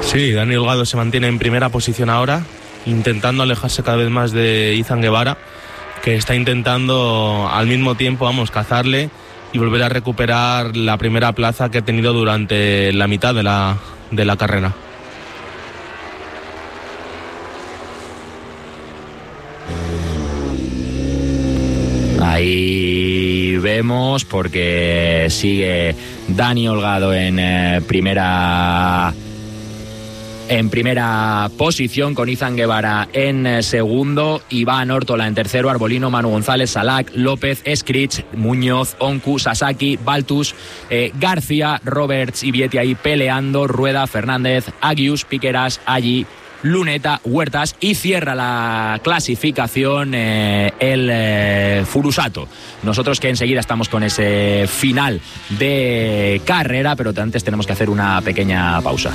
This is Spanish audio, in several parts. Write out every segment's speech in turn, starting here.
Sí, Dani Holgado se mantiene en primera posición ahora, intentando alejarse cada vez más de Izan Guevara, que está intentando al mismo tiempo, cazarle y volver a recuperar la primera plaza que ha tenido durante la mitad de la carrera. Ahí vemos, porque sigue Dani Holgado en primera posición, con Izan Guevara en segundo, Iván Órtola en tercero, Arbolino, Manu González, Salak, López, Escrich, Muñoz, Oncu, Sasaki, Baltus, García, Roberts y Vietti ahí peleando, Rueda, Fernández, Agius, Piqueras, Allí, Luneta, Huertas, y cierra la clasificación el Furusato. Nosotros que enseguida estamos con ese final de carrera, pero antes tenemos que hacer una pequeña pausa.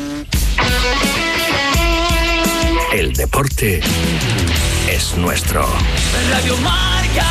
El deporte es nuestro. Radio Marca.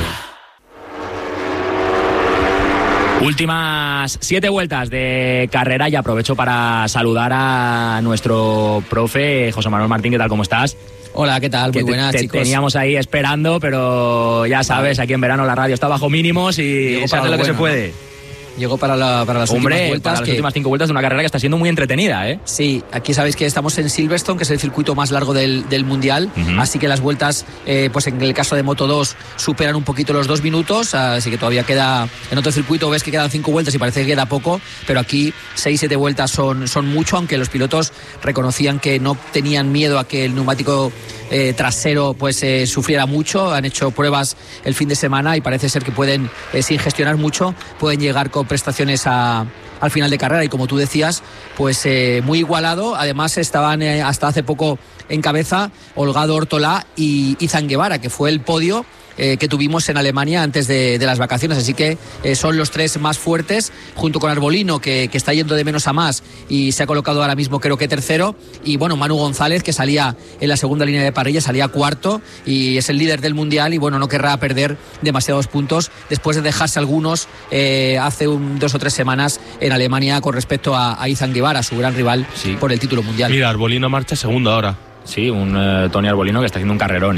Últimas 7 vueltas de carrera y aprovecho para saludar a nuestro profe José Manuel Martín. ¿Qué tal? ¿Cómo estás? Hola, ¿qué tal? Muy buenas, chicos. Teníamos ahí esperando, pero ya sabes, aquí en verano la radio está bajo mínimos y se hace lo que se puede, ¿no? Llegó para las últimas vueltas. Para las últimas 5 vueltas de una carrera que está siendo muy entretenida, ¿eh? Sí, aquí sabéis que estamos en Silverstone, que es el circuito más largo del Mundial, así que las vueltas, pues en el caso de Moto 2, superan un poquito los 2 minutos, así que todavía queda, en otro circuito ves que quedan 5 vueltas y parece que queda poco, pero aquí 6-7 vueltas son mucho, aunque los pilotos reconocían que no tenían miedo a que el neumático trasero pues sufriera mucho. Han hecho pruebas el fin de semana y parece ser que pueden, sin gestionar mucho, pueden llegar con prestaciones al final de carrera, y como tú decías, pues muy igualado. Además estaban hasta hace poco en cabeza Holgado, Órtola y Izan Guevara, que fue el podio que tuvimos en Alemania antes de las vacaciones, así que son los 3 más fuertes, junto con Arbolino, que está yendo de menos a más y se ha colocado ahora mismo creo que tercero, y bueno, Manu González, que salía en la segunda línea de parrilla, salía cuarto y es el líder del Mundial, y bueno, no querrá perder demasiados puntos después de dejarse algunos hace 2 o 3 semanas en Alemania con respecto a Izan Guevara, su gran rival, sí, por el título mundial. Mira, Arbolino marcha segundo ahora. Sí, un Tony Arbolino que está haciendo un carrerón,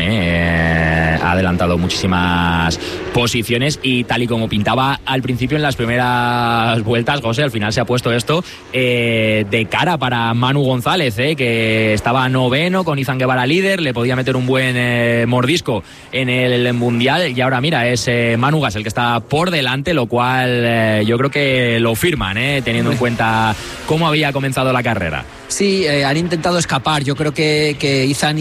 ha adelantado muchísimas posiciones, y tal y como pintaba al principio en las primeras vueltas, José, al final se ha puesto esto de cara para Manu González, que estaba noveno con Izan Guevara líder, le podía meter un buen mordisco en el Mundial, y ahora mira, es Manu Gas el que está por delante, lo cual yo creo que lo firman, teniendo en cuenta cómo había comenzado la carrera. Sí, han intentado escapar. Yo creo que Izan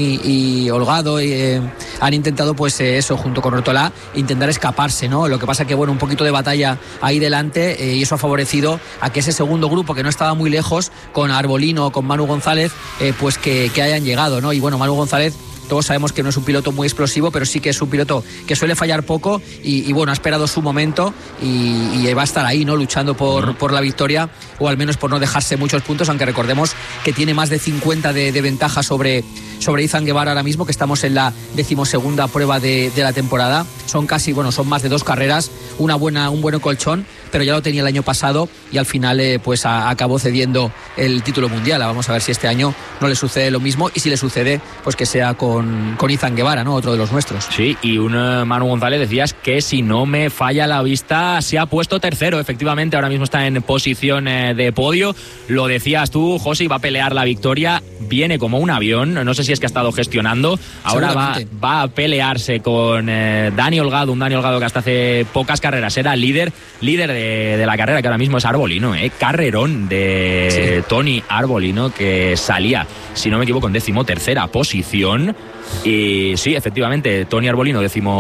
y Holgado han intentado, pues eso, junto con Órtola, intentar escaparse, ¿no? Lo que pasa que, bueno, un poquito de batalla ahí delante, y eso ha favorecido a que ese segundo grupo, que no estaba muy lejos, con Arbolino, con Manu González, pues que hayan llegado, ¿no? Y bueno, Manu González, todos sabemos que no es un piloto muy explosivo, pero sí que es un piloto que suele fallar poco, y bueno, ha esperado su momento y va a estar ahí, ¿no? Luchando por la victoria, o al menos por no dejarse muchos puntos, aunque recordemos que tiene más de 50 de ventaja sobre Izan Guevara ahora mismo, que estamos en la 12ª prueba de la temporada. Son más de 2 carreras, un buen colchón, pero ya lo tenía el año pasado y al final pues acabó cediendo el título mundial. Vamos a ver si este año no le sucede lo mismo, y si le sucede, pues que sea con Izan Guevara, ¿no? Otro de los nuestros. Sí, y un Manu González, decías que, si no me falla la vista, se ha puesto tercero, efectivamente, ahora mismo está en posición de podio. Lo decías tú, José, va a pelear la victoria, viene como un avión, no sé si es que ha estado gestionando, ahora va a pelearse con Dani Holgado, un Dani Holgado que hasta hace pocas carreras era líder de la carrera, que ahora mismo es Arbolino, carrerón de Tony Arbolino, que salía, si no me equivoco, en 13ª posición. Y sí, efectivamente, Tony Arbolino,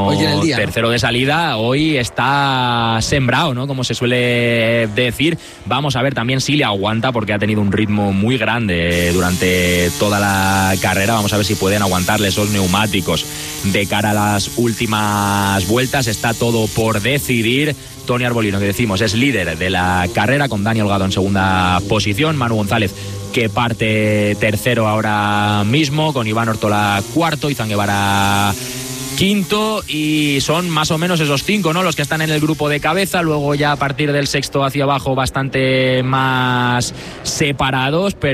13º de salida, hoy está sembrado, ¿no? Como se suele decir. Vamos a ver también si le aguanta, porque ha tenido un ritmo muy grande durante toda la carrera. Vamos a ver si pueden aguantarle esos neumáticos de cara a las últimas vueltas. Está todo por decidir. Tony Arbolino, que decimos, es líder de la carrera, con Dani Holgado en segunda posición, Manu González, que parte tercero ahora mismo, con Iván Órtola cuarto, Izan Guevara quinto, y son más o menos esos 5, ¿no?, los que están en el grupo de cabeza. Luego ya a partir del sexto hacia abajo bastante más separados, pero